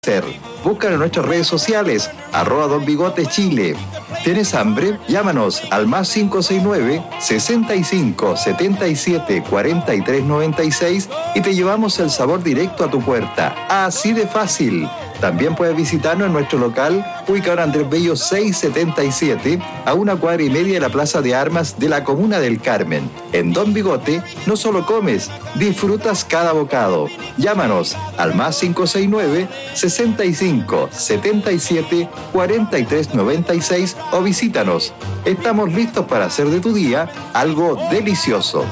Búscanos en nuestras redes sociales, @Don Bigotes Chile. ¿Tienes hambre? Llámanos al +569 65 77 43 96 y te llevamos el sabor directo a tu puerta. Así de fácil. También puedes visitarnos en nuestro local, ubicado en Andrés Bello 677, a 1,5 cuadras de la Plaza de Armas de la Comuna del Carmen. En Don Bigote no solo comes, disfrutas cada bocado. Llámanos al +569 65 77 43 96 o visítanos. Estamos listos para hacer de tu día algo delicioso.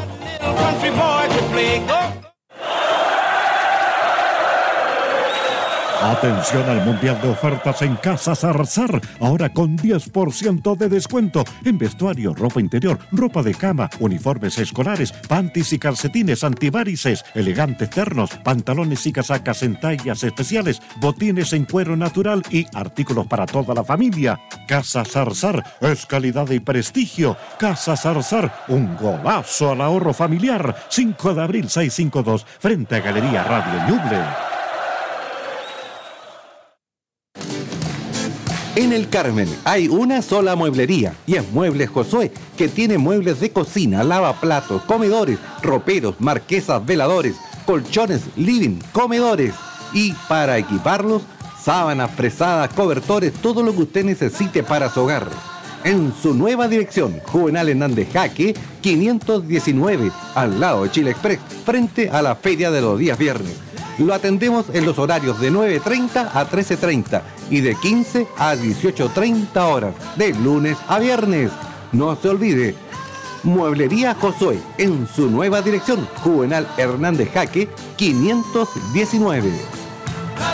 Atención al Mundial de Ofertas en Casa Zarzar, ahora con 10% de descuento en vestuario, ropa interior, ropa de cama, uniformes escolares, panties y calcetines antivarices, elegantes ternos, pantalones y casacas en tallas especiales, botines en cuero natural y artículos para toda la familia. Casa Zarzar es calidad y prestigio. Casa Zarzar, un golazo al ahorro familiar. 5 de abril 652, frente a Galería Radio Ñuble. En el Carmen hay una sola mueblería y es Muebles Josué, que tiene muebles de cocina, lavaplatos, comedores, roperos, marquesas, veladores, colchones, living, comedores y para equiparlos, sábanas, fresadas, cobertores, todo lo que usted necesite para su hogar. En su nueva dirección, Juvenal Hernández Jaque, 519, al lado de Chile Express, frente a la Feria de los días viernes. Lo atendemos en los horarios de 9:30 a 13:30 y de 15 a 18:30 horas, de lunes a viernes. No se olvide, Mueblería Josué, en su nueva dirección, Juvenal Hernández Jaque, 519.